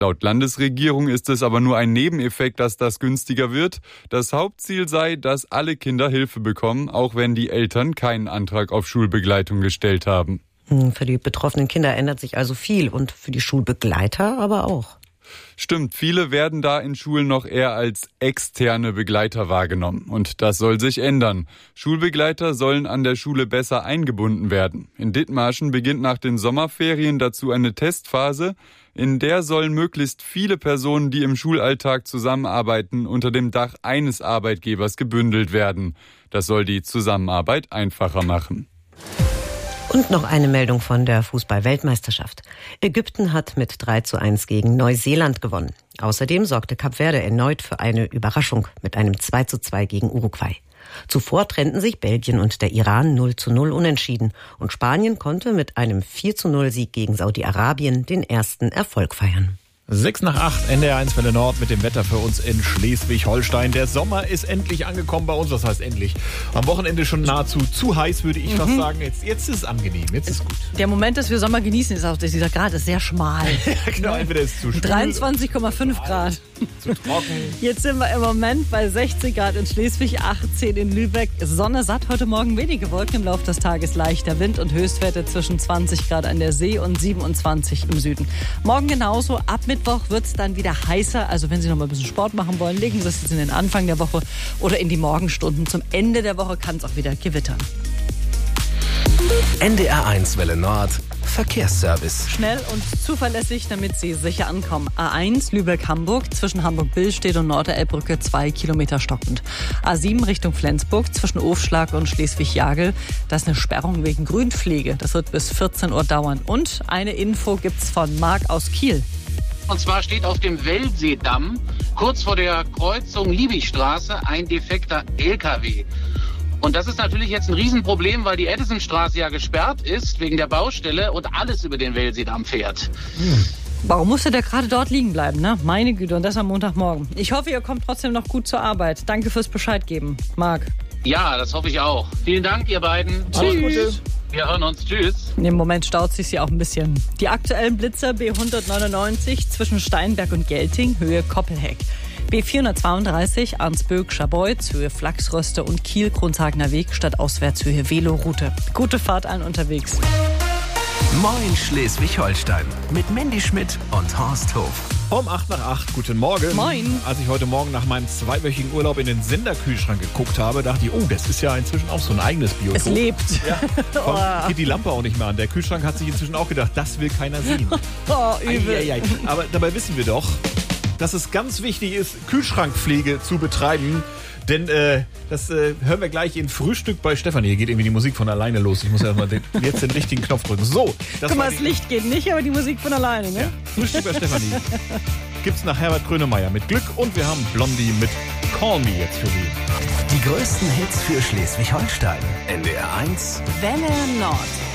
Laut Landesregierung ist es aber nur ein Nebeneffekt, dass das günstiger wird. Das Hauptziel sei, dass alle Kinder Hilfe bekommen, auch wenn die Eltern keinen Antrag auf Schulbegleitung gestellt haben. Für die betroffenen Kinder ändert sich also viel und für die Schulbegleiter aber auch. Stimmt, viele werden da in Schulen noch eher als externe Begleiter wahrgenommen. Und das soll sich ändern. Schulbegleiter sollen an der Schule besser eingebunden werden. In Dithmarschen beginnt nach den Sommerferien dazu eine Testphase. In der sollen möglichst viele Personen, die im Schulalltag zusammenarbeiten, unter dem Dach eines Arbeitgebers gebündelt werden. Das soll die Zusammenarbeit einfacher machen. Und noch eine Meldung von der Fußball-Weltmeisterschaft. Ägypten hat mit 3:1 gegen Neuseeland gewonnen. Außerdem sorgte Kap Verde erneut für eine Überraschung mit einem 2:2 gegen Uruguay. Zuvor trennten sich Belgien und der Iran 0:0 unentschieden. Und Spanien konnte mit einem 4:0 Sieg gegen Saudi-Arabien den ersten Erfolg feiern. 6:08, NDR1 Welle Nord mit dem Wetter für uns in Schleswig-Holstein. Der Sommer ist endlich angekommen bei uns. Was heißt endlich? Am Wochenende schon nahezu zu heiß, würde ich fast sagen. Jetzt ist es angenehm, jetzt ist gut. Der Moment, dass wir Sommer genießen, ist auch, dass dieser Grad ist sehr schmal. Ja, genau, entweder ist es zu schwül, 23,5 Grad. zu trocken. Jetzt sind wir im Moment bei 16 Grad in Schleswig, 18 in Lübeck. Sonne satt, heute Morgen wenige Wolken, im Laufe des Tages leichter Wind und Höchstwerte zwischen 20 Grad an der See und 27 im Süden. Morgen genauso, ab Mittwoch wird es dann wieder heißer. Also wenn Sie noch mal ein bisschen Sport machen wollen, legen Sie es jetzt in den Anfang der Woche oder in die Morgenstunden. Zum Ende der Woche kann es auch wieder gewittern. NDR1 Welle Nord Verkehrsservice. Schnell und zuverlässig, damit Sie sicher ankommen. A1 Lübeck-Hamburg, zwischen Hamburg-Billstedt und Norderelbbrücke 2 Kilometer stockend. A7 Richtung Flensburg, zwischen Ofschlag und Schleswig-Jagel. Das ist eine Sperrung wegen Grünpflege. Das wird bis 14 Uhr dauern. Und eine Info gibt's von Marc aus Kiel. Und zwar steht auf dem Wellseedamm kurz vor der Kreuzung Liebigstraße ein defekter LKW. Und das ist natürlich jetzt ein Riesenproblem, weil die Edisonstraße ja gesperrt ist wegen der Baustelle und alles über den Wellseedamm fährt. Warum musste der gerade dort liegen bleiben, ne? Meine Güte, und das am Montagmorgen. Ich hoffe, ihr kommt trotzdem noch gut zur Arbeit. Danke fürs Bescheid geben, Marc. Ja, das hoffe ich auch. Vielen Dank, ihr beiden. Tschüss. Wir hören uns. Tschüss. Im Moment staut sich auch ein bisschen. Die aktuellen Blitzer B199 zwischen Steinberg und Gelting, Höhe Koppelheck. B432 Arnsböck-Scharbeutz, Höhe Flachsröste und Kiel-Kronzhagener Weg statt Auswärtshöhe Veloroute. Gute Fahrt allen unterwegs. Moin Schleswig-Holstein mit Mandy Schmidt und Horst Hof. Um 8:08, guten Morgen. Moin. Als ich heute Morgen nach meinem 2-wöchigen Urlaub in den Senderkühlschrank geguckt habe, dachte ich, oh, das ist ja inzwischen auch so ein eigenes Biotop. Es lebt. Ja, geht die Lampe auch nicht mehr an. Der Kühlschrank hat sich inzwischen auch gedacht, das will keiner sehen. Oh, übel. Eieiei. Aber dabei wissen wir doch, dass es ganz wichtig ist, Kühlschrankpflege zu betreiben. Denn das hören wir gleich in Frühstück bei Stefanie. Hier geht irgendwie die Musik von alleine los. Ich muss ja mal jetzt den richtigen Knopf drücken. So, Guck mal, das Licht geht nicht, aber die Musik von alleine, ne? Ja, Frühstück bei Stefanie. Gibt's nach Herbert Grönemeyer mit Glück und wir haben Blondie mit Call Me jetzt für Sie. Die größten Hits für Schleswig-Holstein. NDR1 Welle Nord.